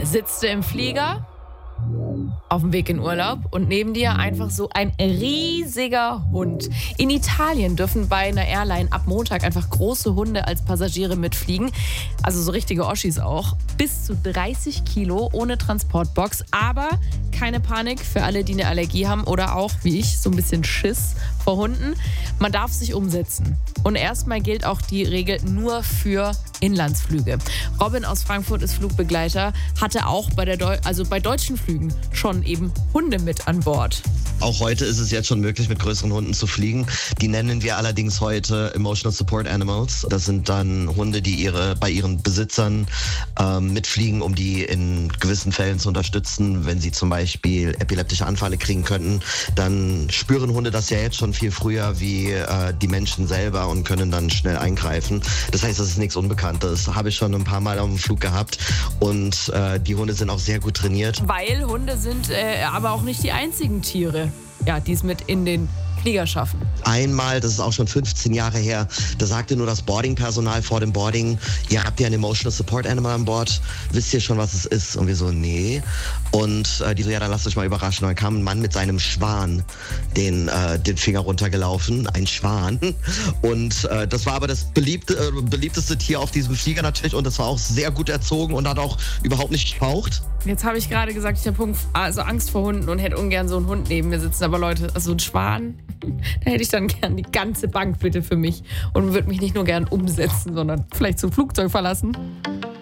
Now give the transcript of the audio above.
sitzt du im Flieger auf dem Weg in Urlaub und neben dir einfach so ein riesiger Hund. In Italien dürfen bei einer Airline ab Montag einfach große Hunde als Passagiere mitfliegen. Also so richtige Oschis auch. Bis zu 30 Kilo ohne Transportbox. Aber keine Panik für alle, die eine Allergie haben oder auch, wie ich, so ein bisschen Schiss vor Hunden. Man darf sich umsetzen. Und erstmal gilt auch die Regel nur für Inlandsflüge. Robin aus Frankfurt ist Flugbegleiter, hatte auch bei deutschen Flügen schon eben Hunde mit an Bord. Auch heute ist es jetzt schon möglich, mit größeren Hunden zu fliegen. Die nennen wir allerdings heute Emotional Support Animals. Das sind dann Hunde, die bei ihren Besitzern mitfliegen, um die in gewissen Fällen zu unterstützen. Wenn sie zum Beispiel epileptische Anfälle kriegen könnten, dann spüren Hunde das ja jetzt schon viel früher wie die Menschen selber und können dann schnell eingreifen. Das heißt, das ist nichts Unbekanntes. Habe ich schon ein paar Mal auf dem Flug gehabt und die Hunde sind auch sehr gut trainiert. Weil Hunde sind aber auch nicht die einzigen Tiere, ja, die es mit in den Flieger schaffen. Einmal, das ist auch schon 15 Jahre her, da sagte nur das Boardingpersonal vor dem Boarding, ihr habt ja ein Emotional Support Animal an Bord, wisst ihr schon, was es ist? Und wir so, nee. Und die so, ja, dann lasst euch mal überraschen. Und dann kam ein Mann mit seinem Schwan den Finger runtergelaufen, ein Schwan. Und das war aber das beliebteste Tier auf diesem Flieger natürlich und das war auch sehr gut erzogen und hat auch überhaupt nicht gefaucht. Jetzt habe ich gerade gesagt, ich habe Angst vor Hunden und hätte ungern so einen Hund neben mir sitzen. Aber Leute, also ein Schwan, da hätte ich dann gern die ganze Bank bitte für mich und würde mich nicht nur gern umsetzen, sondern vielleicht zum Flugzeug verlassen.